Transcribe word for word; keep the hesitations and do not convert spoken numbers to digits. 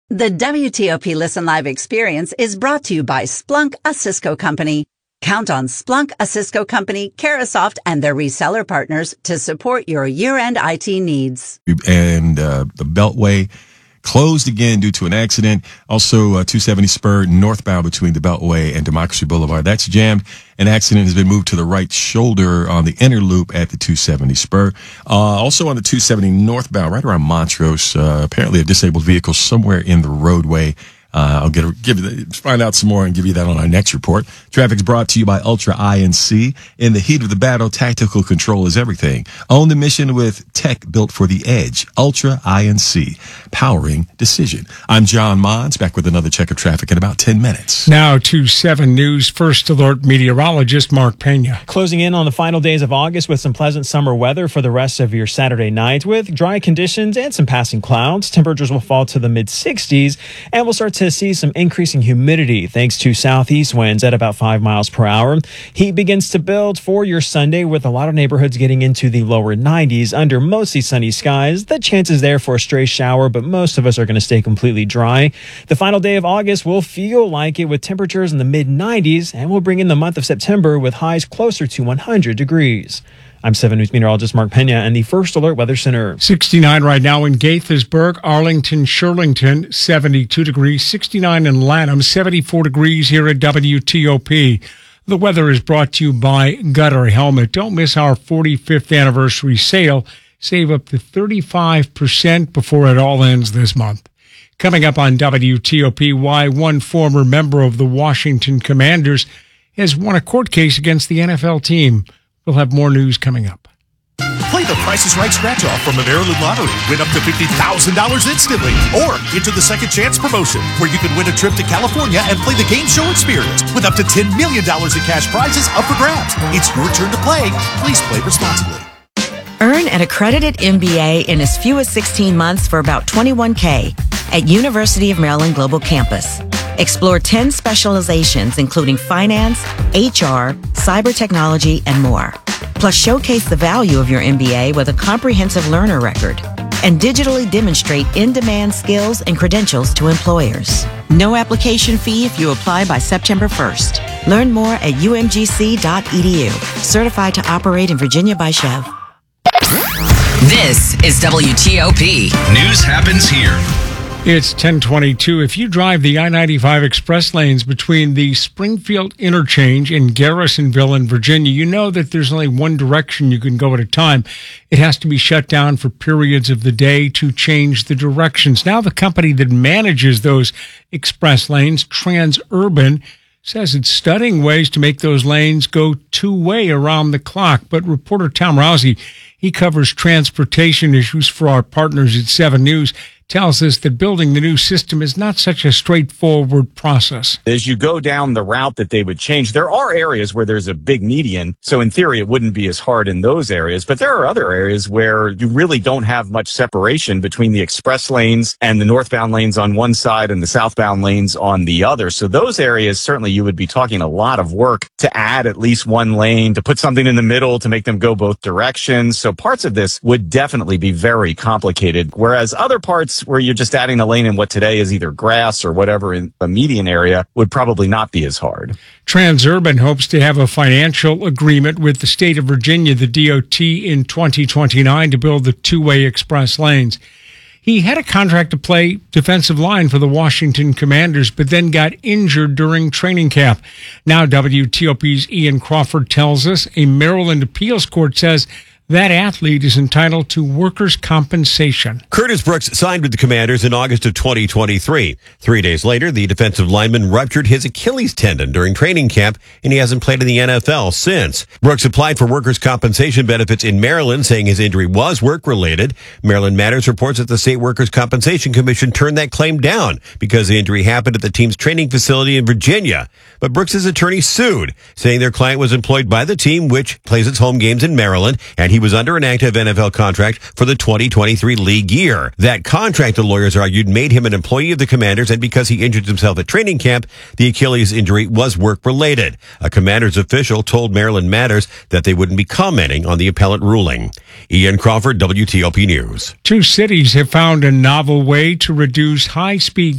The W T O P Listen Live experience is brought to you by Splunk, a Cisco company. Count on Splunk, a Cisco company, Carahsoft, and their reseller partners to support your year-end I T needs. And uh, the Beltway closed again due to an accident. Also, uh, two seventy spur northbound between the Beltway and Democracy Boulevard. That's jammed. An accident has been moved to the right shoulder on the inner loop at the two seventy spur. Uh, also on the two seventy northbound, right around Montrose, uh, apparently a disabled vehicle somewhere in the roadway. Uh, I'll get a, give you the, find out some more and give you that on our next report. Traffic's brought to you by Ultra I N C. In the heat of the battle, tactical control is everything. Own the mission with tech built for the edge. Ultra I N C, powering decision. I'm John Mons, back with another check of traffic in about ten minutes. Now to seven News First Alert meteorologist Mark Pena. Closing in on the final days of August with some pleasant summer weather for the rest of your Saturday night with dry conditions and some passing clouds. Temperatures will fall to the mid sixties and we'll start to to see some increasing humidity thanks to southeast winds at about five miles per hour. Heat begins to build for your Sunday with a lot of neighborhoods getting into the lower nineties under mostly sunny skies. The chance is there for a stray shower, but most of us are going to stay completely dry. The final day of August will feel like it with temperatures in the mid nineties, and we'll bring in the month of September with highs closer to one hundred degrees. I'm seven News meteorologist Mark Pena and the First Alert Weather Center. sixty-nine right now in Gaithersburg, Arlington, Shirlington, seventy-two degrees, sixty-nine in Lanham, seventy-four degrees here at W T O P. The weather is brought to you by Gutter Helmet. Don't miss our forty-fifth anniversary sale. Save up to thirty-five percent before it all ends this month. Coming up on W T O P, why one former member of the Washington Commanders has won a court case against the N F L team. We'll have more news coming up. Play the Price is Right scratch-off from the Maryland Lottery. Win up to fifty thousand dollars instantly. Or enter the Second Chance promotion, where you can win a trip to California and play the game show experience with up to ten million dollars in cash prizes up for grabs. It's your turn to play. Please play responsibly. Earn an accredited M B A in as few as sixteen months for about twenty-one thousand dollars at University of Maryland Global Campus. Explore ten specializations, including finance, H R, cyber technology, and more. Plus, showcase the value of your M B A with a comprehensive learner record and digitally demonstrate in-demand skills and credentials to employers. No application fee if you apply by September first. Learn more at U M G C dot E D U. Certified to operate in Virginia by Chev. This is W T O P. News happens here. It's ten twenty-two. If you drive the I ninety-five express lanes between the Springfield interchange and Garrisonville in Virginia, you know that there's only one direction you can go at a time. It has to be shut down for periods of the day to change the directions. Now the company that manages those express lanes, Transurban, says it's studying ways to make those lanes go two-way around the clock. But reporter Tom Rousey, he covers transportation issues for our partners at seven News, tells us that building the new system is not such a straightforward process. As you go down the route that they would change, there are areas where there's a big median. So in theory, it wouldn't be as hard in those areas. But there are other areas where you really don't have much separation between the express lanes and the northbound lanes on one side and the southbound lanes on the other. So those areas, certainly you would be talking a lot of work to add at least one lane, to put something in the middle to make them go both directions. So parts of this would definitely be very complicated. Whereas other parts where you're just adding a lane in what today is either grass or whatever in a median area would probably not be as hard. Transurban hopes to have a financial agreement with the state of Virginia, the D O T, in twenty twenty-nine to build the two-way express lanes. He had a contract to play defensive line for the Washington Commanders, but then got injured during training camp. Now W T O P's Ian Crawford tells us a Maryland appeals court says that athlete is entitled to workers' compensation. Curtis Brooks signed with the Commanders in August of twenty twenty-three. Three days later, the defensive lineman ruptured his Achilles tendon during training camp, and he hasn't played in the N F L since. Brooks applied for workers' compensation benefits in Maryland, saying his injury was work-related. Maryland Matters reports that the State Workers' Compensation Commission turned that claim down because the injury happened at the team's training facility in Virginia. But Brooks' attorney sued, saying their client was employed by the team, which plays its home games in Maryland, and he was under an active N F L contract for the twenty twenty-three league year. That contract, the lawyers argued, made him an employee of the Commanders, and because he injured himself at training camp, the Achilles injury was work-related. A Commanders official told Maryland Matters that they wouldn't be commenting on the appellate ruling. Ian Crawford, W T O P News. Two cities have found a novel way to reduce high-speed